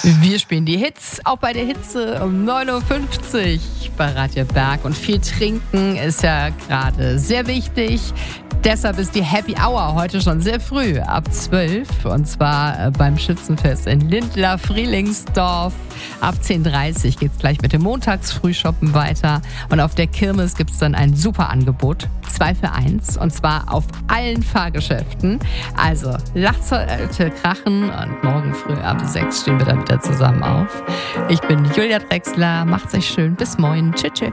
Wir spielen die Hits, auch bei der Hitze um 9.50 Uhr bei Radio Berg. Und viel trinken ist ja gerade sehr wichtig. Deshalb ist die Happy Hour heute schon sehr früh, ab 12. Und zwar beim Schützenfest in Lindlar-Frielingsdorf. Ab 10.30 Uhr geht es gleich mit dem Montagsfrühshoppen weiter. Und auf der Kirmes gibt es dann ein super Angebot. 2 für 1. Und zwar auf allen Fahrgeschäften. Also lasst heute krachen. Und morgen früh ab 6 stehen wir dann wieder zusammen auf. Ich bin Julia Drechsler. Macht's euch schön. Bis morgen. Tschüss.